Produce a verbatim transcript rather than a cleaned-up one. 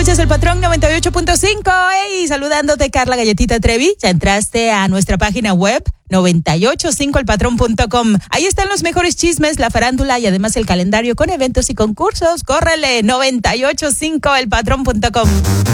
Escuchas El Patrón noventa y ocho punto cinco. Hey, saludándote, Carla Galletita Trevi. Ya entraste a nuestra página web noventa y ocho punto cinco el patrón punto com. Ahí están los mejores chismes, la farándula y además el calendario con eventos y concursos. Córrele, noventa y ocho punto cinco el patrón punto com.